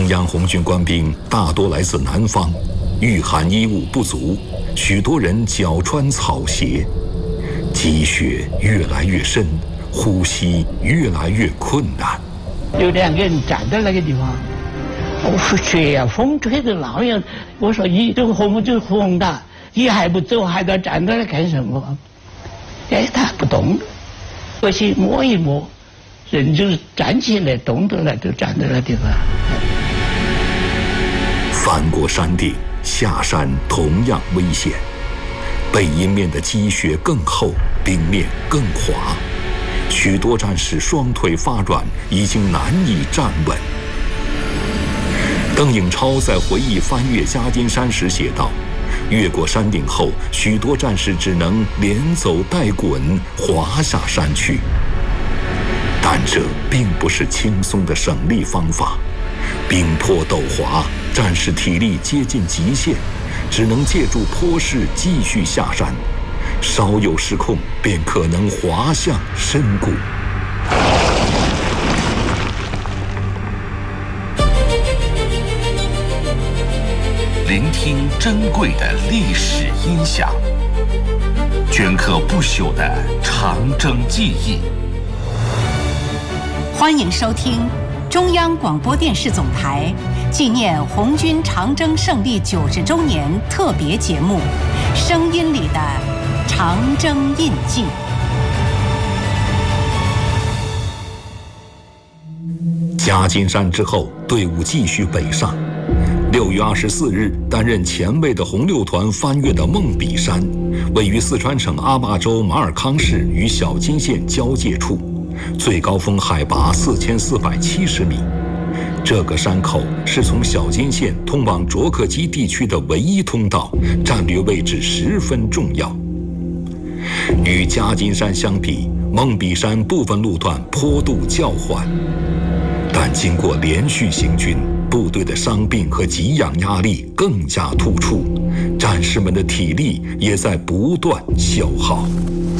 中央红军官兵大多来自南方，御寒衣物不足，许多人脚穿草鞋，积雪越来越深，呼吸越来越困难。 有2个人站在那个地方，我说雪呀，风吹得那样。我说你这个红木就是红的，你还不走，还在站在那干什么？哎，他不动，过去摸一摸，人就站起来，动着了，就站在那地方。 翻过山顶，下山同样危险。背阴面的积雪更厚，冰面更滑，许多战士双腿发软，已经难以站稳。邓颖超在回忆翻越夹金山时写道：越过山顶后，许多战士只能连走带滚滑下山去。但这并不是轻松的省力方法，冰坡陡滑，战士体力接近极限，只能借助坡势继续下山，稍有失控便可能滑向深谷。 聆听珍贵的历史音响，镌刻不朽的长征记忆。 欢迎收听中央广播电视总台纪念红军长征胜利90周年特别节目《声音里的长征印记》。 夹金山之后，队伍继续北上。6月24日，担任前卫的红六团翻越的梦比山，位于四川省阿坝州马尔康市与小金县交界处，最高峰海拔4470米。这个山口是从小金县通往卓克基地区的唯一通道，战略位置十分重要。与夹金山相比，梦比山部分路段坡度较缓，但经过连续行军，部队的伤病和给养压力更加突出，战士们的体力也在不断消耗。